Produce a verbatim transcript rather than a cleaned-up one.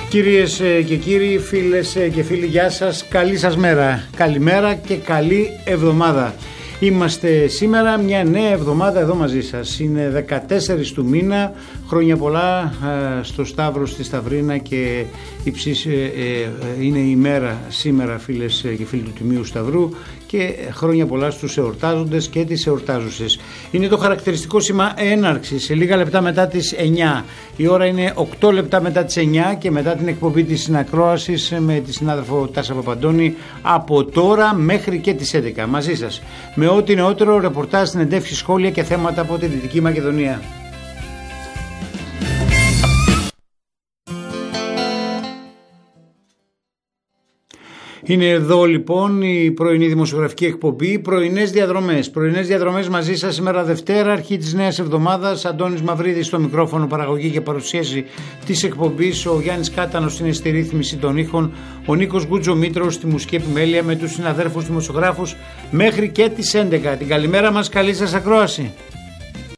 Κυρίες και κύριοι, φίλες και φίλοι, γεια σας, καλή σας μέρα, καλημέρα και καλή εβδομάδα. Είμαστε σήμερα μια νέα εβδομάδα εδώ μαζί σας. Είναι δεκατέσσερις του μήνα, χρόνια πολλά στο Σταύρο, στη Σταυρίνα και υψής, ε, ε, είναι η μέρα σήμερα, φίλες και φίλοι του Τιμίου Σταυρού, και χρόνια πολλά στους εορτάζοντες και τις εορτάζουσες. Είναι το χαρακτηριστικό σήμα έναρξης, σε λίγα λεπτά μετά τις εννιά. Η ώρα είναι οκτώ λεπτά μετά τις εννιά και μετά την εκπομπή της συνακρόασης με τη συνάδελφο Τάσα Παπαντώνη από τώρα μέχρι και τις έντεκα. Μαζί σας με ό,τι νεότερο, ρεπορτάζ, συνεντεύξεις, σχόλια και θέματα από τη Δυτική Μακεδονία. Είναι εδώ λοιπόν η πρωινή δημοσιογραφική εκπομπή, πρωινές διαδρομές. Πρωινές διαδρομές μαζί σας σήμερα Δευτέρα, αρχή της νέας εβδομάδας. Αντώνης Μαυρίδης στο μικρόφωνο, παραγωγή και παρουσίαση της εκπομπής. Ο Γιάννης Κάτανος είναι στη ρύθμιση των ήχων. Ο Νίκος Γκουτζομήτρος στη μουσική επιμέλεια με τους συναδέρφους δημοσιογράφους μέχρι και τις έντεκα. Την καλημέρα μας, καλή σας ακρόαση.